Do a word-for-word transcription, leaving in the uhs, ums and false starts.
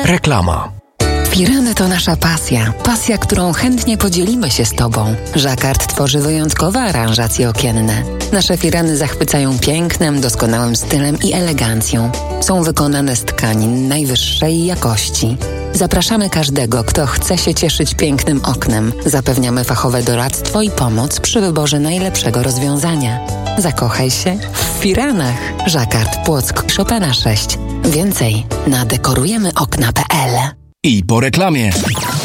Reklama. Firany to nasza pasja. Pasja, którą chętnie podzielimy się z Tobą. Jacquard tworzy wyjątkowe aranżacje okienne. Nasze firany zachwycają pięknem, doskonałym stylem i elegancją. Są wykonane z tkanin najwyższej jakości. Zapraszamy każdego, kto chce się cieszyć pięknym oknem. Zapewniamy fachowe doradztwo i pomoc przy wyborze najlepszego rozwiązania. Zakochaj się w firanach. Jacquard, Płock, Chopina sześć. Więcej na dekorujemy okna kropka p l. I po reklamie.